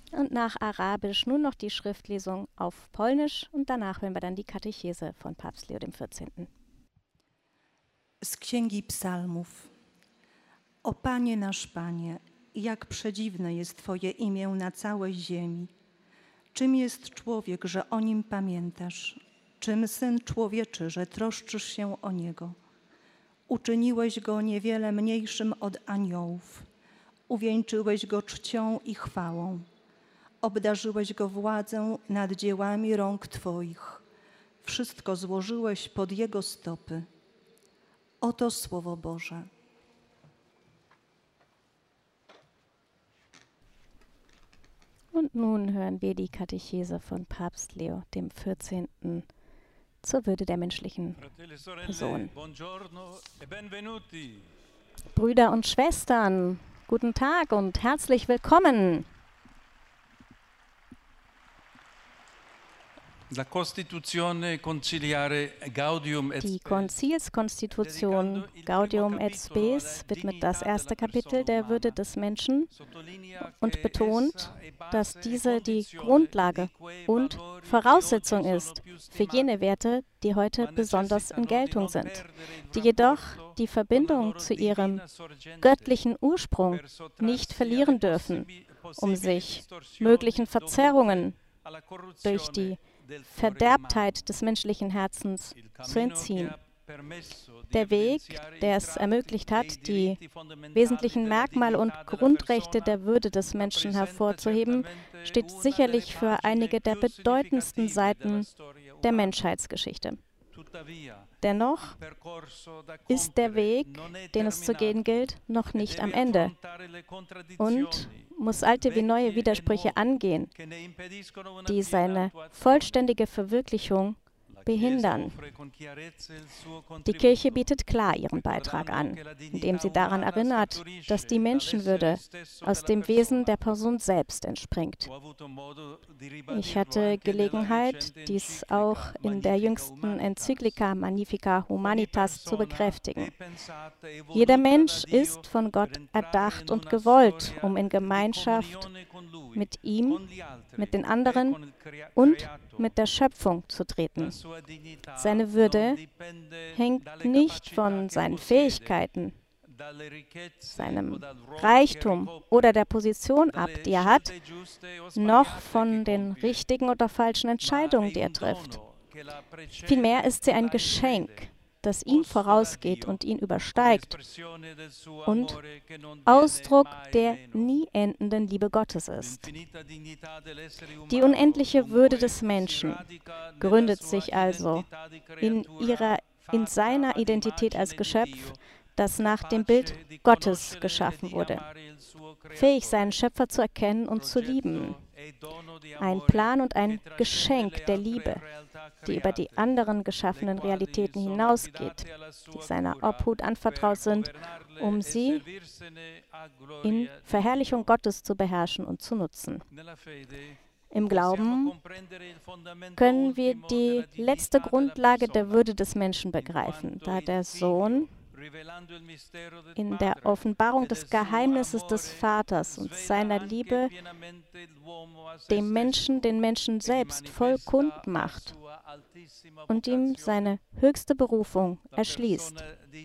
Und nach Arabisch nun noch die Schriftlesung auf Polnisch und danach hören wir dann die Katechese von Papst Leo XIV. Z Księgi Psalmów. O Panie nasz Panie, jak przedziwne jest Twoje imię na całej ziemi. Czym jest człowiek, że o nim pamiętasz? Czym Syn Człowieczy, że troszczysz się o niego? Uczyniłeś go niewiele mniejszym od aniołów. Uwieńczyłeś go czcią i chwałą. Obdarzyłeś go władzą nad dziełami rąk Twoich. Wszystko złożyłeś pod jego stopy. Oto Słowo Boże. Und nun hören wir die Katechese von Papst Leo XIV. Zur Würde der menschlichen Person. Brüder und Schwestern, guten Tag und herzlich willkommen. Die Konzilskonstitution Gaudium et Spes widmet das erste Kapitel der Würde des Menschen und betont, dass diese die Grundlage und Voraussetzung ist für jene Werte, die heute besonders in Geltung sind, die jedoch die Verbindung zu ihrem göttlichen Ursprung nicht verlieren dürfen, um sich möglichen Verzerrungen durch die Verderbtheit des menschlichen Herzens zu entziehen. Der Weg, der es ermöglicht hat, die wesentlichen Merkmale und Grundrechte der Würde des Menschen hervorzuheben, steht sicherlich für einige der bedeutendsten Seiten der Menschheitsgeschichte. Dennoch ist der Weg, den es zu gehen gilt, noch nicht am Ende und muss alte wie neue Widersprüche angehen, die seine vollständige Verwirklichung behindern. Die Kirche bietet klar ihren Beitrag an, indem sie daran erinnert, dass die Menschenwürde aus dem Wesen der Person selbst entspringt. Ich hatte Gelegenheit, dies auch in der jüngsten Enzyklika Magnificat Humanitas zu bekräftigen. Jeder Mensch ist von Gott erdacht und gewollt, um in Gemeinschaft mit ihm, mit den anderen und mit der Schöpfung zu treten. Seine Würde hängt nicht von seinen Fähigkeiten, seinem Reichtum oder der Position ab, die er hat, noch von den richtigen oder falschen Entscheidungen, die er trifft. Vielmehr ist sie ein Geschenk, das ihm vorausgeht und ihn übersteigt und Ausdruck der nie endenden Liebe Gottes ist. Die unendliche Würde des Menschen gründet sich also in seiner Identität als Geschöpf, das nach dem Bild Gottes geschaffen wurde, fähig seinen Schöpfer zu erkennen und zu lieben. Ein Plan und ein Geschenk der Liebe, die über die anderen geschaffenen Realitäten hinausgeht, die seiner Obhut anvertraut sind, um sie in Verherrlichung Gottes zu beherrschen und zu nutzen. Im Glauben können wir die letzte Grundlage der Würde des Menschen begreifen, da der Sohn in der Offenbarung des Geheimnisses des Vaters und seiner Liebe dem Menschen den Menschen selbst voll kund macht und ihm seine höchste Berufung erschließt.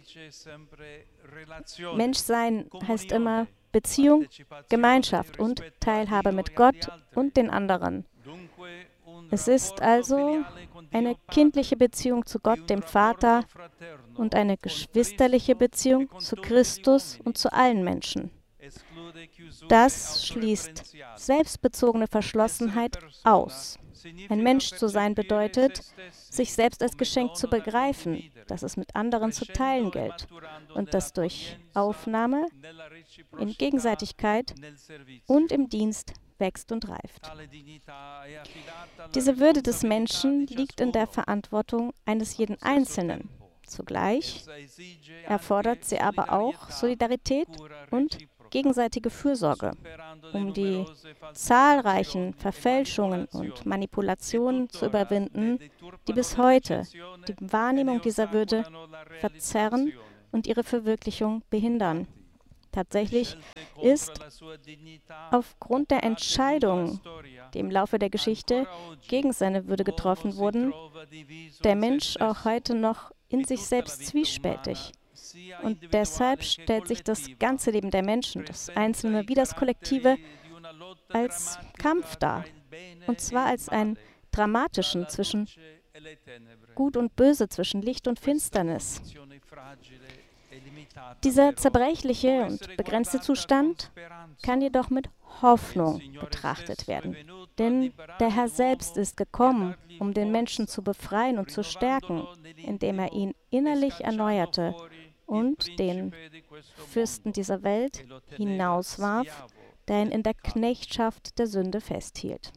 Menschsein heißt immer Beziehung, Gemeinschaft und Teilhabe mit Gott und den anderen. Es ist also eine kindliche Beziehung zu Gott, dem Vater, und eine geschwisterliche Beziehung zu Christus und zu allen Menschen. Das schließt selbstbezogene Verschlossenheit aus. Ein Mensch zu sein bedeutet, sich selbst als Geschenk zu begreifen, das es mit anderen zu teilen gilt und das durch Aufnahme, in Gegenseitigkeit und im Dienst wächst und reift. Diese Würde des Menschen liegt in der Verantwortung eines jeden Einzelnen. Zugleich erfordert sie aber auch Solidarität und gegenseitige Fürsorge, um die zahlreichen Verfälschungen und Manipulationen zu überwinden, die bis heute die Wahrnehmung dieser Würde verzerren und ihre Verwirklichung behindern. Tatsächlich ist aufgrund der Entscheidungen, die im Laufe der Geschichte gegen seine Würde getroffen wurden, der Mensch auch heute noch in sich selbst zwiespältig. Und deshalb stellt sich das ganze Leben der Menschen, das Einzelne wie das Kollektive, als Kampf dar. Und zwar als einen dramatischen zwischen Gut und Böse, zwischen Licht und Finsternis. Dieser zerbrechliche und begrenzte Zustand kann jedoch mit Hoffnung betrachtet werden. Denn der Herr selbst ist gekommen, um den Menschen zu befreien und zu stärken, indem er ihn innerlich erneuerte und den Fürsten dieser Welt hinauswarf, der ihn in der Knechtschaft der Sünde festhielt.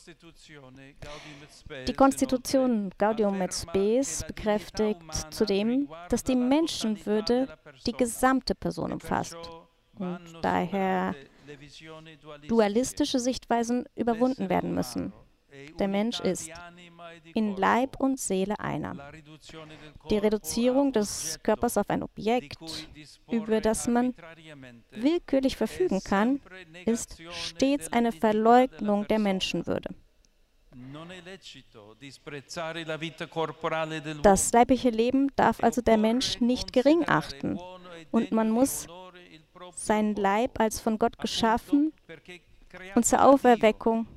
Die Konstitution Gaudium et Spes bekräftigt zudem, dass die Menschenwürde die gesamte Person umfasst und daher dualistische Sichtweisen überwunden werden müssen. Der Mensch ist in Leib und Seele einer. Die Reduzierung des Körpers auf ein Objekt, über das man willkürlich verfügen kann, ist stets eine Verleugnung der Menschenwürde. Das leibliche Leben darf also der Mensch nicht gering achten und man muss seinen Leib als von Gott geschaffen und zur Auferweckung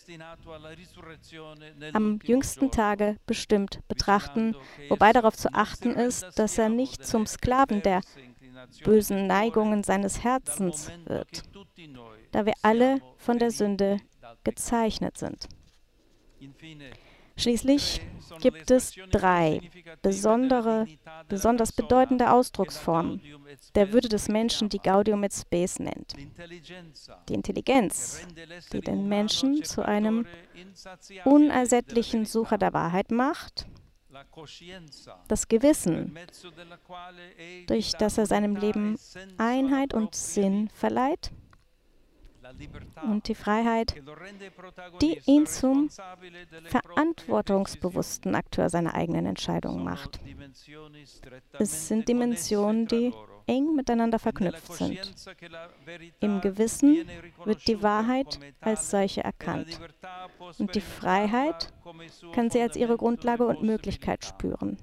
am jüngsten Tage bestimmt betrachten, wobei darauf zu achten ist, dass er nicht zum Sklaven der bösen Neigungen seines Herzens wird, da wir alle von der Sünde gezeichnet sind. Schließlich gibt es 3 besonders bedeutende Ausdrucksformen der Würde des Menschen, die Gaudium et Spes nennt. Die Intelligenz, die den Menschen zu einem unersättlichen Sucher der Wahrheit macht. Das Gewissen, durch das er seinem Leben Einheit und Sinn verleiht. Und die Freiheit, die ihn zum verantwortungsbewussten Akteur seiner eigenen Entscheidungen macht. Es sind Dimensionen, die eng miteinander verknüpft sind. Im Gewissen wird die Wahrheit als solche erkannt. Und die Freiheit kann sie als ihre Grundlage und Möglichkeit spüren.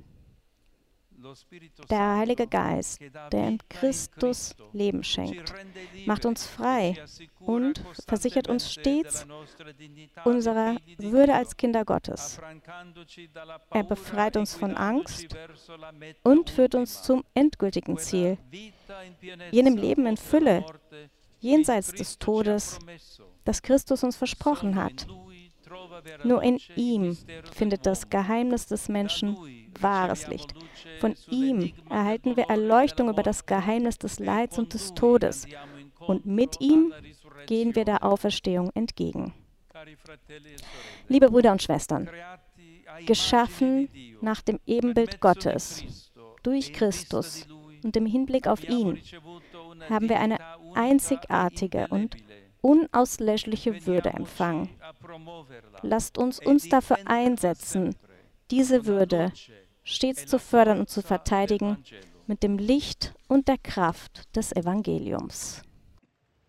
Der Heilige Geist, der in Christus Leben schenkt, macht uns frei und versichert uns stets unserer Würde als Kinder Gottes. Er befreit uns von Angst und führt uns zum endgültigen Ziel, jenem Leben in Fülle, jenseits des Todes, das Christus uns versprochen hat. Nur in ihm findet das Geheimnis des Menschen wahres Licht. Von ihm erhalten wir Erleuchtung über das Geheimnis des Leids und des Todes. Und mit ihm gehen wir der Auferstehung entgegen. Liebe Brüder und Schwestern, geschaffen nach dem Ebenbild Gottes, durch Christus und im Hinblick auf ihn, haben wir eine einzigartige und unauslöschliche Würde empfangen. Lasst uns dafür einsetzen, diese Würde stets zu fördern und zu verteidigen mit dem Licht und der Kraft des Evangeliums.